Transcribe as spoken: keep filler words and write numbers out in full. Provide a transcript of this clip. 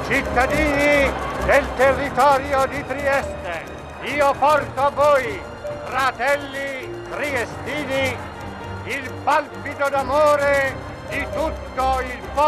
Cittadini del territorio di Trieste, io porto a voi, fratelli triestini, il palpito d'amore di tutto il popolo.